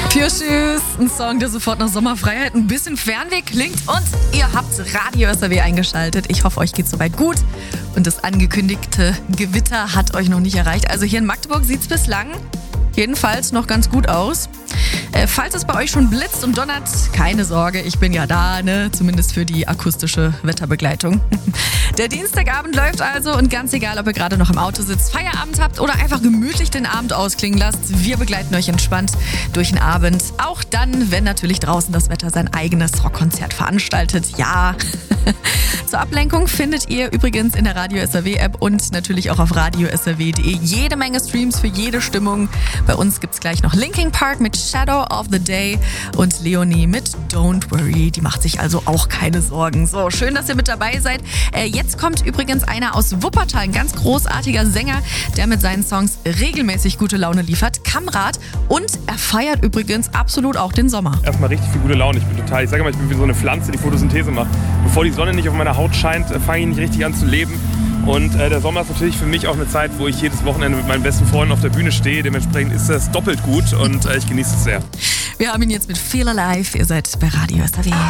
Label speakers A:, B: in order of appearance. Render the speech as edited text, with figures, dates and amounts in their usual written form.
A: Tschüss, ein Song, der sofort nach Sommerfreiheit ein bisschen Fernweh klingt und ihr habt Radio SAW eingeschaltet. Ich hoffe, euch geht's soweit gut und das angekündigte Gewitter hat euch noch nicht erreicht. Also hier in Magdeburg sieht's bislang jedenfalls noch ganz gut aus. Falls es bei euch schon blitzt und donnert, keine Sorge, ich bin ja da, ne? Zumindest für die akustische Wetterbegleitung. Der Dienstagabend läuft also und ganz egal, ob ihr gerade noch im Auto sitzt, Feierabend habt oder einfach gemütlich den Abend ausklingen lasst, wir begleiten euch entspannt durch den Abend. Auch dann, wenn natürlich draußen das Wetter sein eigenes Rockkonzert veranstaltet. Ja. Zur Ablenkung findet ihr übrigens in der Radio SAW App und natürlich auch auf radiosrw.de jede Menge Streams für jede Stimmung. Bei uns gibt's gleich noch Linkin Park mit Shadow of the Day und Leonie mit Don't Worry. Die macht sich also auch keine Sorgen. So, schön, dass ihr mit dabei seid. Jetzt kommt übrigens einer aus Wuppertal, ein ganz großartiger Sänger, der mit seinen Songs regelmäßig gute Laune liefert. Kamrat, und er feiert übrigens absolut auch den Sommer.
B: Erstmal richtig viel gute Laune. Ich sage mal, ich bin wie so eine Pflanze, die Photosynthese macht. Bevor die Sonne nicht auf meiner Haut scheint, fange ich nicht richtig an zu leben. Und der Sommer ist natürlich für mich auch eine Zeit, wo ich jedes Wochenende mit meinen besten Freunden auf der Bühne stehe. Dementsprechend ist das doppelt gut und ich genieße es sehr.
A: Wir haben ihn jetzt mit Feel Alive. Ihr seid bei Radio SAW.